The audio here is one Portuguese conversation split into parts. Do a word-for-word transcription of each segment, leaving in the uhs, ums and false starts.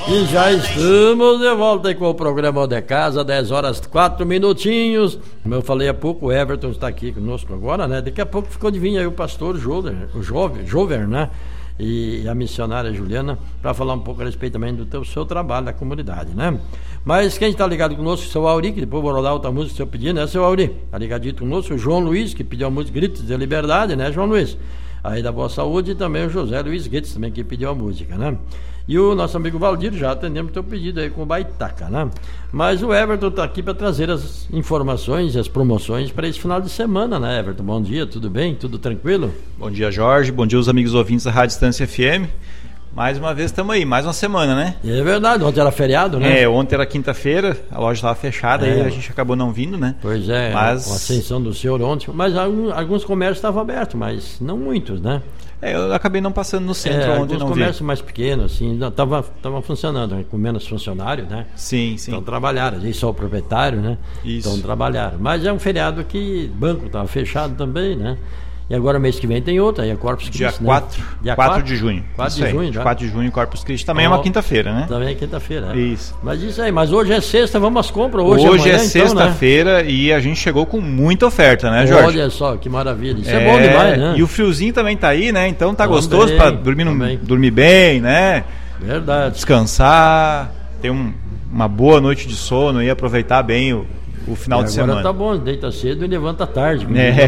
E já estamos de volta aí com o programa de casa, dez horas quatro minutinhos. Como eu falei há pouco, o Everton está aqui conosco agora, né? Daqui a pouco ficou de vir aí o pastor Jover, o Jover, Jover, né? E a missionária Juliana, para falar um pouco a respeito também do teu, seu trabalho na comunidade, né? Mas quem está ligado conosco, o seu Auri, que depois vou rodar outra música que eu pedi, né, seu Auri? Está ligadinho conosco, o João Luiz, que pediu a música Gritos de Liberdade, né, João Luiz? Aí da Boa Saúde, e também o José Luiz Guedes, também, que pediu a música, né? E o nosso amigo Valdir, já atendemos o teu pedido aí com o Baitaca, né? Mas o Everton está aqui para trazer as informações e as promoções para esse final de semana, né, Everton? Bom dia, tudo bem? Tudo tranquilo? Bom dia, Jorge. Bom dia, os amigos ouvintes da Rádio Distância F M. Mais uma vez estamos aí, mais uma semana, né? É verdade, ontem era feriado, né? É, ontem era quinta-feira, a loja estava fechada, é. Aí a gente acabou não vindo, né? Pois é, mas... a ascensão do senhor ontem, mas alguns comércios estavam abertos, mas não muitos, né? É, eu acabei não passando no centro é, ontem, não vi. Alguns comércios mais pequenos, assim, estavam funcionando, né? Com menos funcionários, né? Sim, sim. Então trabalharam, aí só o proprietário, né? Isso. Então trabalharam. Mas é um feriado que banco estava fechado também, né? E agora mês que vem tem outra, aí é Corpus Christi, dia quatro, né? Dia quatro de junho. quatro de junho, já. quatro de junho, Corpus Christi. Também oh, é uma quinta-feira, né? Também é quinta-feira. É. Isso. Mas isso aí, mas hoje é sexta, vamos às compras. Hoje, hoje amanhã, é sexta-feira, então, né? E a gente chegou com muita oferta, né, Jorge? Olha só, que maravilha. Isso é, é bom demais, né? E o friozinho também tá aí, né? Então tá também, gostoso para dormir, no, dormir bem, né? Verdade. Descansar, ter um, uma boa noite de sono e aproveitar bem o o final e de agora semana. Tá bom, deita cedo e levanta tarde.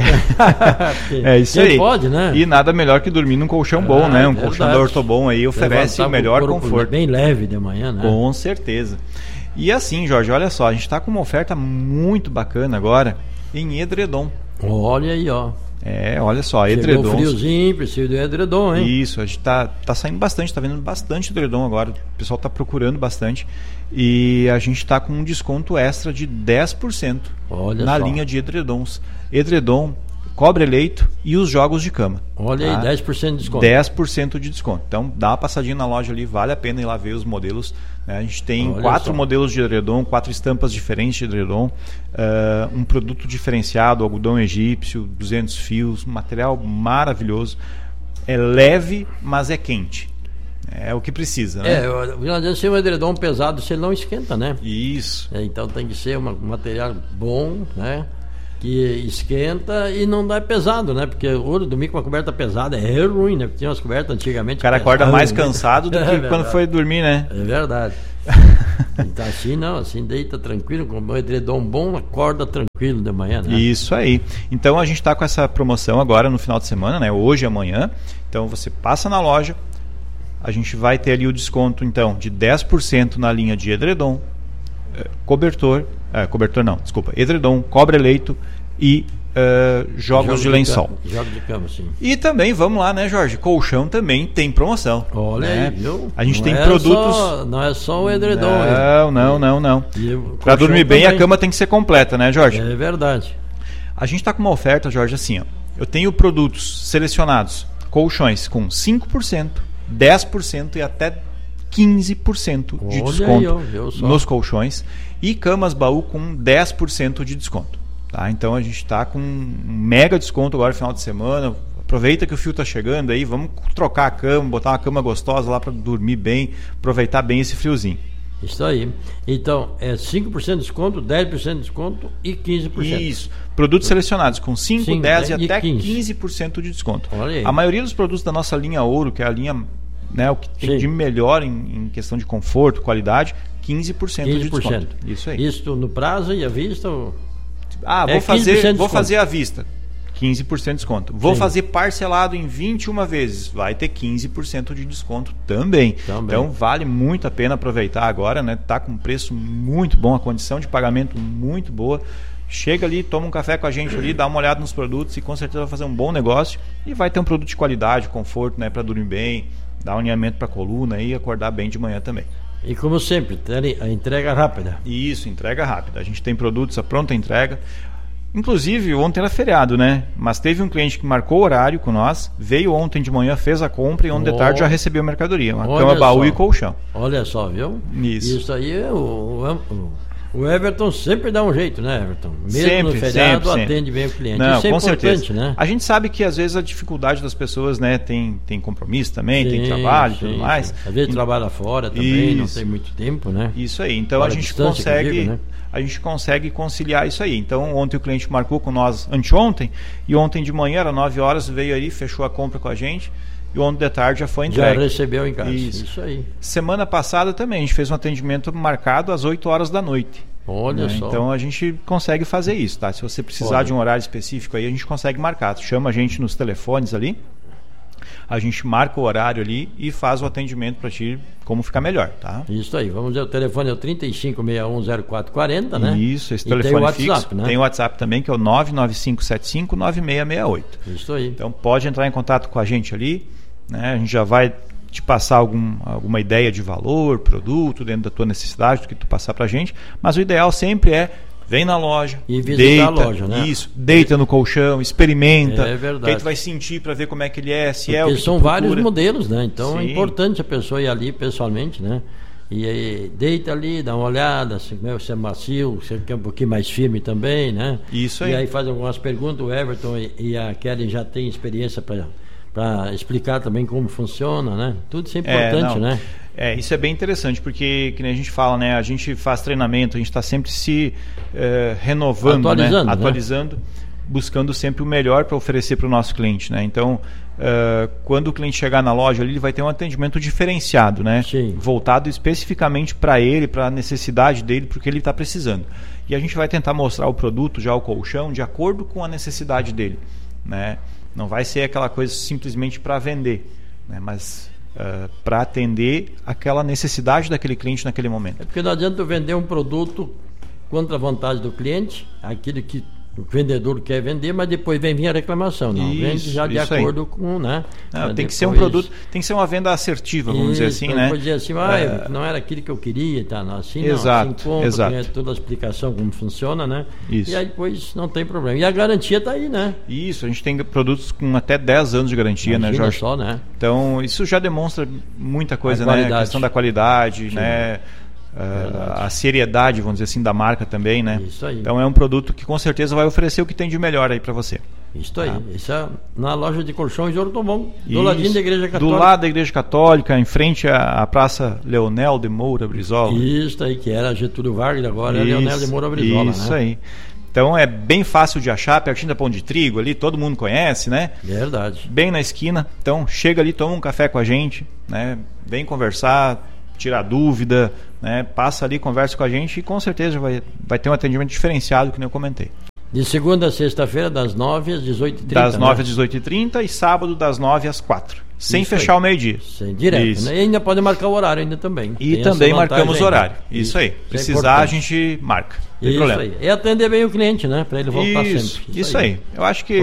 É, é isso aí. Pode, né? E nada melhor que dormir num colchão bom, ah, né? Um verdade. Colchão da Ortobon aí oferece o melhor o conforto. Bem leve de manhã, né? Com certeza. E assim, Jorge, olha só, a gente tá com uma oferta muito bacana agora em edredom. Olha aí, ó. É, olha só, Chegou edredom. friozinho, precisa de edredom, hein? Isso, a gente tá, tá saindo bastante, tá vendo bastante edredom agora. O pessoal tá procurando bastante. E a gente tá com um desconto extra de dez por cento olha na só. linha de edredons. Edredom, cobre-leito e os jogos de cama. Olha tá? Aí, dez por cento de desconto. dez por cento de desconto. Então, dá uma passadinha na loja ali, vale a pena ir lá ver os modelos. Né? A gente tem olha quatro só. modelos de edredom, quatro estampas diferentes de edredom, uh, um produto diferenciado, algodão egípcio, duzentos fios, material maravilhoso. É leve, mas é quente. É o que precisa, né? É, não adianta ser um edredom pesado se ele não esquenta, né? Isso. É, então tem que ser uma, um material bom, né? Que esquenta e não dá pesado, né? Porque o dormir com uma coberta pesada é ruim, né? Porque tinha umas cobertas antigamente. O cara pesadas, acorda mais né? cansado do que é quando foi dormir, né? É verdade. Então assim não, assim deita tranquilo, com um edredom bom, acorda tranquilo de manhã, né? Isso aí. Então a gente está com essa promoção agora no final de semana, né? Hoje e amanhã. Então você passa na loja. A gente vai ter ali o desconto, então, de dez por cento na linha de edredom, cobertor, é, cobertor não, desculpa, edredom, cobre-leito e uh, jogos Jogo de lençol. Jogos de cama, sim. E também, vamos lá, né, Jorge? Colchão também tem promoção. Olha né? aí, viu? A gente não tem é produtos... Só, não é só o edredom. Não, não, não, não. Para dormir bem, também. A cama tem que ser completa, né, Jorge? É verdade. A gente está com uma oferta, Jorge, assim, ó. Eu tenho produtos selecionados, colchões com cinco por cento, dez por cento e até quinze por cento de olha desconto aí, eu, eu nos colchões e camas baú com dez por cento de desconto. Tá? Então a gente está com um mega desconto agora no final de semana. Aproveita que o fio está chegando aí, vamos trocar a cama, botar uma cama gostosa lá para dormir bem, aproveitar bem esse friozinho. Isso aí. Então, é cinco por cento de desconto, dez por cento de desconto e quinze por cento. Isso. Produtos selecionados com cinco, cinco, dez dez e até quinze. quinze por cento de desconto. Olha aí. A maioria dos produtos da nossa linha Ouro, que é a linha, né, o que tem Sim. de melhor em, em questão de conforto, qualidade, quinze por cento de desconto. Isso aí. Isso no prazo e à vista? Ou... Ah, vou, é fazer, vou fazer à vista. quinze por cento de desconto. Vou Sim. fazer parcelado em vinte e uma vezes. Vai ter quinze por cento de desconto também. também. Então vale muito a pena aproveitar agora, né? Tá com um preço muito bom, a condição de pagamento muito boa. Chega ali, toma um café com a gente ali, dá uma olhada nos produtos e com certeza vai fazer um bom negócio e vai ter um produto de qualidade, conforto, né, para dormir bem, dar um alinhamento para a coluna e acordar bem de manhã também. E como sempre, a entrega rápida. Isso, entrega rápida. A gente tem produtos a pronta entrega. Inclusive, ontem era feriado, né? Mas teve um cliente que marcou o horário com nós, veio ontem de manhã, fez a compra e ontem oh. de tarde já recebeu a mercadoria. Uma Olha cama, baú só. e colchão. Olha só, viu? Isso. Isso aí é o, o, O Everton sempre dá um jeito, né, Everton? Mesmo sempre, no feriado, sempre, atende sempre. bem o cliente. Não, Isso é com importante, certeza. Né? A gente sabe que às vezes a dificuldade das pessoas, né, tem, tem compromisso também, sim, tem trabalho e tudo mais. Sim. Às vezes e... trabalha fora também, isso. Não tem muito tempo, né? Isso aí. Então fora a gente consegue, digo, né? a gente consegue conciliar isso aí. Então ontem o cliente marcou com nós anteontem e ontem de manhã, era nove horas, veio aí, fechou a compra com a gente. E ontem de tarde já foi entregue. Já recebeu em casa. Isso. Isso aí. Semana passada também, a gente fez um atendimento marcado às oito horas da noite. Olha né? só. Então a gente consegue fazer isso, tá? Se você precisar Pode. de um horário específico aí, a gente consegue marcar. Chama a gente nos telefones ali, a gente marca o horário ali e faz o atendimento para ti como ficar melhor, tá? Isso aí. Vamos ver, o telefone é o trinta e cinco, sessenta e um, zero quatro quarenta, né? Isso, esse e telefone tem o WhatsApp, fixo. Né? Tem o WhatsApp também, que é o nove nove cinco sete cinco nove seis seis oito. Isso aí. Então pode entrar em contato com a gente ali, né? A gente já vai te passar algum, alguma ideia de valor, produto, dentro da tua necessidade, do que tu passar pra gente, mas o ideal sempre é vem na loja, e visitar deita, a loja, né? Isso, deita no colchão, experimenta, é verdade. que aí tu vai sentir para ver como é que ele é, se Porque é o que são vários modelos, né? Então Sim. é importante a pessoa ir ali pessoalmente, né? E aí, deita ali, dá uma olhada, se, se é macio, se é um pouquinho mais firme também, né? Isso aí. E aí faz algumas perguntas, o Everton e, e a Kelly já têm experiência para para explicar também como funciona, né? Tudo isso é importante, é, né? É, isso é bem interessante, porque, que nem a gente fala, né? A gente faz treinamento, a gente está sempre se eh, renovando, atualizando, né? né? Atualizando, buscando sempre o melhor para oferecer para o nosso cliente, né? Então, uh, quando o cliente chegar na loja ali, ele vai ter um atendimento diferenciado, né? Sim. Voltado especificamente para ele, para a necessidade dele, para o que ele está precisando. E a gente vai tentar mostrar o produto, já o colchão, de acordo com a necessidade dele, né? Não vai ser aquela coisa simplesmente para vender, né? Mas uh, para atender aquela necessidade daquele cliente naquele momento. É porque não adianta eu vender um produto contra a vontade do cliente, aquilo que o vendedor quer vender, mas depois vem vir a reclamação. Não, isso, vende já de acordo aí. com, né? Não, tem depois... que ser um produto, tem que ser uma venda assertiva, vamos isso, dizer assim, né? Pode dizer assim, ah, é... não era aquilo que eu queria, tá? Não, assim exato, não, assim compra, exato. Tem toda a explicação como funciona, né? Isso. E aí depois não tem problema. E a garantia está aí, né? Isso, a gente tem produtos com até dez anos de garantia, Imagina, né, Jorge? Só, né? Então, isso já demonstra muita coisa, a né? qualidade. A questão da qualidade, Sim. né? Uh, a seriedade, vamos dizer assim, da marca também, né? Isso aí. Então é um produto que com certeza vai oferecer o que tem de melhor aí para você. Isso aí. Ah. Isso é na loja de colchões de Ortobon, do Isso. ladinho da Igreja Católica. Do lado da Igreja Católica, em frente à, à Praça Leonel de Moura Brizola. Isso aí, que era Getúlio Vargas, agora isso, é Leonel de Moura Brizola, Isso né? aí. Então é bem fácil de achar, pertinho da Pão de Trigo ali, todo mundo conhece, né? Verdade. Bem na esquina. Então chega ali, toma um café com a gente, né? Vem conversar, tirar dúvida, né? Passa ali, conversa com a gente e com certeza vai, vai ter um atendimento diferenciado, que nem eu comentei. De segunda a sexta-feira, das nove às dezoito e trinta. Das nove né? às dezoito e trinta e sábado das nove às quatro. Sem Isso fechar aí. o meio-dia. Sem direto. Né? E ainda pode marcar o horário ainda também. E Tem também essa marcamos ainda. horário. Isso, Isso aí. é Precisar, a gente marca. Não tem Isso problema. aí. É atender bem o cliente, né? Para ele voltar Isso, sempre. isso aí. aí. Eu acho que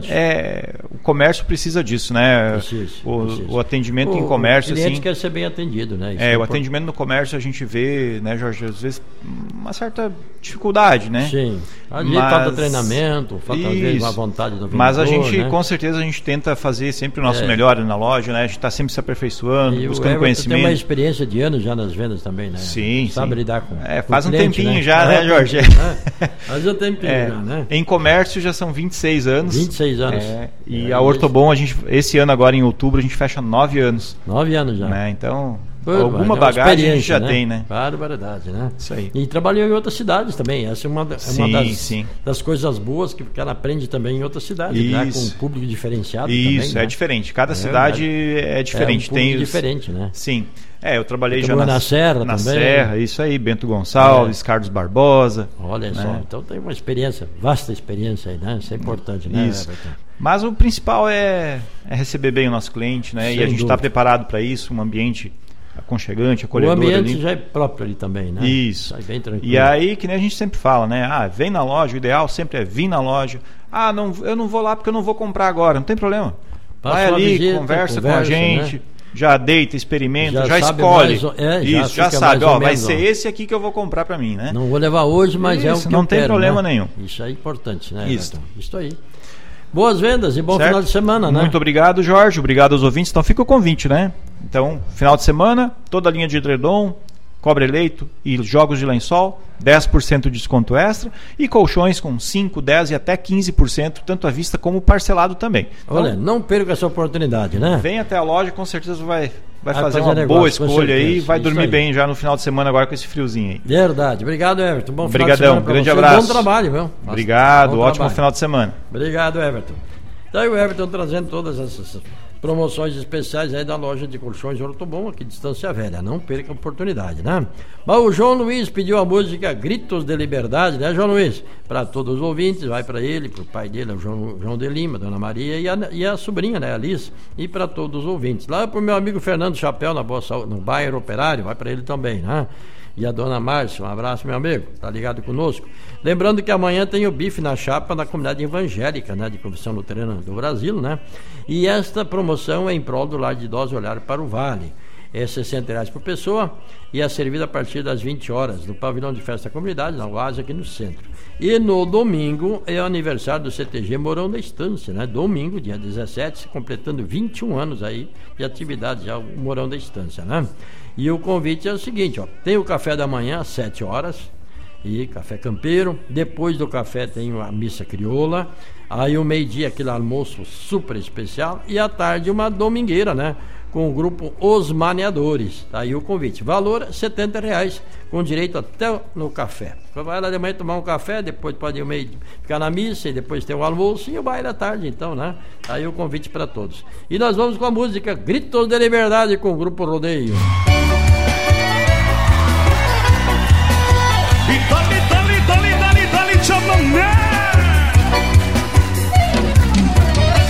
é, o comércio precisa disso, né? Precisa, o, precisa. o atendimento o, em comércio, o cliente assim. quer ser bem atendido, né? Isso é, é o atendimento no comércio a gente vê, né, Jorge, às vezes uma certa dificuldade, né? Sim. Ali Mas... falta treinamento, falta às vezes uma vontade do vendedor. Mas a gente, né? com certeza, a gente tenta fazer sempre o nosso É. melhor na loja, né? A gente está sempre se aperfeiçoando, E buscando o conhecimento. tem uma experiência de anos já nas vendas também, né? Sim, Sabe sim. lidar com É, com faz o um cliente, tempinho né? já, É, né, Jorge? É. Faz um tempinho É, já, né? em comércio já são vinte e seis anos. vinte e seis anos. É, e É, a Ortobon, a gente, esse ano agora em outubro, a gente fecha nove anos. Nove anos já. Né? Então, Pô, alguma mas é uma bagagem a gente já né? tem, né? Barbaridade, né? Isso aí. E trabalhou em outras cidades também. Essa é uma, é Sim, uma das, sim. das coisas boas que o cara aprende também em outras cidades, né? Com um público diferenciado Isso, também. é né? diferente. Cada É cidade verdade. é diferente. É um tem público os... diferente, né? Sim. É, eu trabalhei Você já na, na Serra na também. Serra, isso aí, Bento Gonçalves, É. Carlos Barbosa. Olha né? só, então tem uma experiência, vasta experiência aí, né? Isso é importante, né? Isso. Everton? Mas o principal é, é receber bem o nosso cliente, né? Sem e a gente está dúvida. preparado para isso, um ambiente aconchegante, O acolhedor ambiente ali. já é próprio ali também, né? Isso. Sai bem tranquilo. E aí, que nem a gente sempre fala, né? Ah, vem na loja, o ideal sempre é vir na loja. Ah, não, eu não vou lá porque eu não vou comprar agora, não tem problema. Passa Vai uma ali, visita, conversa, com a conversa, gente, né? já deita, experimenta, já, Já sabe escolhe. mais ou- é, já isso, já, fica sabe, mais ou ó, vai menos, ser ó. esse aqui que eu vou comprar para mim, né? Não vou levar hoje, mas é o Isso, que não eu tem quero, problema né? nenhum. Isso é importante, né? Isso. Everton? Isso aí. Boas vendas e bom Certo? final de semana, né? Muito obrigado, Jorge. Obrigado aos ouvintes. Então fica o convite, né? Então, final de semana, toda a linha de edredom, cobre-leito e jogos de lençol, dez por cento de desconto extra, e colchões com cinco, dez e até quinze por cento, tanto à vista como parcelado também. Então, olha, não perca essa oportunidade, né? Vem até a loja, com certeza vai, vai, vai fazer, fazer uma negócio, boa escolha aí e vai Isso dormir aí. bem já no final de semana agora com esse friozinho aí. Verdade. Obrigado, Everton. Bom final Obrigadão, de semana pra grande você. abraço. Bom trabalho, viu? Obrigado, Bom ótimo trabalho. final de semana. Obrigado, Everton. Daí o Everton trazendo todas essas promoções especiais aí da loja de colchões Ortobon, aqui de Estância Velha. Não perca a oportunidade, né? Mas o João Luiz pediu a música Gritos de Liberdade, né, João Luiz? Para todos os ouvintes, vai para ele, para o pai dele, o João, João de Lima, Dona Maria e a, e a sobrinha, né, a Liz, e para todos os ouvintes. Lá para o meu amigo Fernando Chapéu, na Boa Saúde, no bairro Operário, vai para ele também, né? E a dona Márcia, um abraço, meu amigo, tá ligado conosco. Lembrando que amanhã tem o bife na chapa na comunidade evangélica, né, de Confissão Luterana do Brasil, né? E esta promoção é em prol do Lar de Idosos Olhar para o Vale. É sessenta reais por pessoa e é servida a partir das vinte horas no pavilhão de festa da comunidade, na Oásia, aqui no centro. E no domingo é o aniversário do C T G Morão da Estância, né? Domingo, dia dezessete, completando vinte e um anos aí de atividade já, o Morão da Estância, né? E o convite é o seguinte, ó, tem o café da manhã às sete horas, e café campeiro, depois do café tem a missa crioula, aí o meio-dia aquele almoço super especial, e à tarde uma domingueira, né? Com o grupo Os Maneadores. Tá aí o convite. Valor setenta reais, com direito até no café. Vai lá de manhã tomar um café, depois pode ir meio, ficar na missa, e depois tem o almoço e o baile à tarde, então, né? Tá aí o convite para todos. E nós vamos com a música Gritos de Liberdade com o grupo Rodeio. Vitória, vitória.